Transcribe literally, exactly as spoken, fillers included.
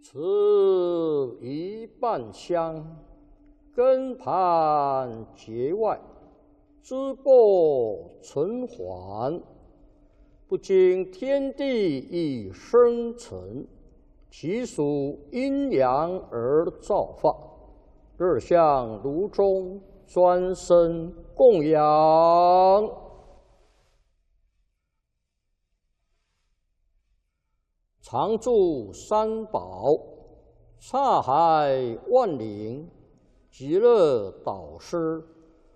此一半香，根盘结外，枝播存缓。不经天地以生成，其属阴阳而造化。日向炉中，专生供养。常住三宝，刹海万灵，极乐导师。